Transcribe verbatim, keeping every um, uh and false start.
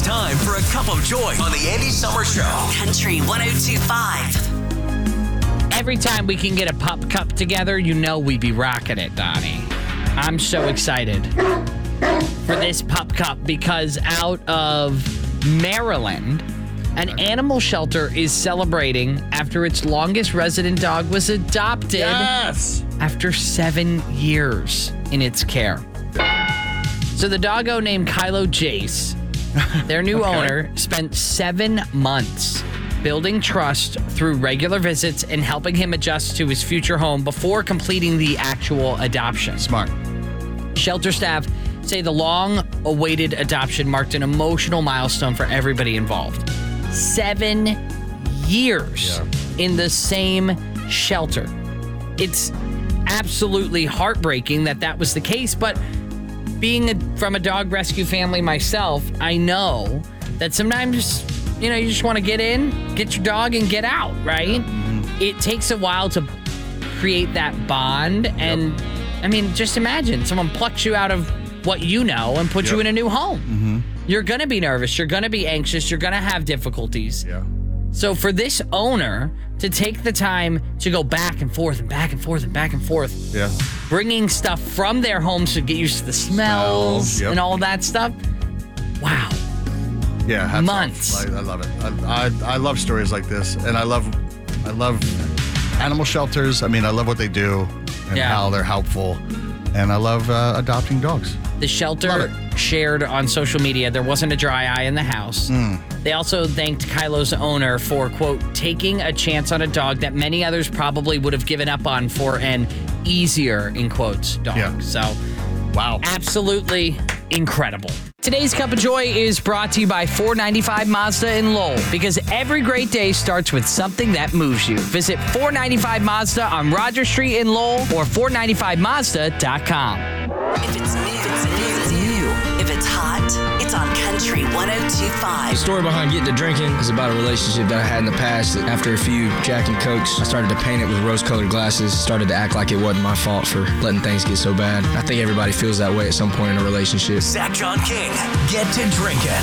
time for a cup of joy on the Andy Summer Show. Country one oh two point five. Every time we can get a pup cup together, you know we be rocking it, Donnie. I'm so excited for this pup cup because out of Maryland, an animal shelter is celebrating after its longest resident dog was adopted Yes. after seven years in its care. So the doggo named Kylo Jace, their new Okay. owner, spent seven months building trust through regular visits and helping him adjust to his future home before completing the actual adoption. Smart. Shelter staff say the long-awaited adoption marked an emotional milestone for everybody involved. Seven years Yeah. in the same shelter. It's absolutely heartbreaking that that was the case, but being a, from a dog rescue family myself, I know that sometimes, you know, you just want to get in, get your dog, and get out, right? Mm-hmm. It takes a while to create that bond, and yep. I mean, just imagine someone plucks you out of what you know and puts yep. you in a new home. Mm-hmm. You're going to be nervous. You're going to be anxious. You're going to have difficulties. Yeah. So for this owner to take the time to go back and forth and back and forth and back and forth, yeah. bringing stuff from their homes to get used to the smells, smells yep. and all that stuff. Wow. Yeah. hats Months. off. I, I love it. I, I I love stories like this, and I love I love animal shelters. I mean, I love what they do and yeah. how they're helpful, and I love uh, adopting dogs. The shelter shared on social media there wasn't a dry eye in the house. Mm. They also thanked Kylo's owner for, quote, taking a chance on a dog that many others probably would have given up on for an easier, in quotes, dog. Yeah. So, wow. Absolutely incredible. Today's Cup of Joy is brought to you by four ninety-five Mazda in Lowell, because every great day starts with something that moves you. Visit four ninety-five Mazda on Roger Street in Lowell or four ninety-five mazda dot com. If it's new, it's new, it's new. If it's hot, it's on Country one oh two point five. The story behind getting to drinking is about a relationship that I had in the past. After a few Jack and Cokes, I started to paint it with rose-colored glasses, started to act like it wasn't my fault for letting things get so bad. I think everybody feels that way at some point in a relationship. Zach John King, Get to Drinking.